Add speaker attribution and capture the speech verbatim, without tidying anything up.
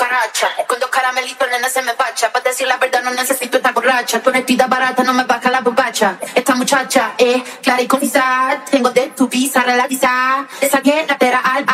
Speaker 1: cucaracha. Con dos caramelitos, nena, se me pacha. Para decir la verdad, no necesito estar borracha. Tú eres vida barata, no me baja la bombacha. Esta muchacha es clara y concisa. Tengo de tu visa realizar. Esa guerra al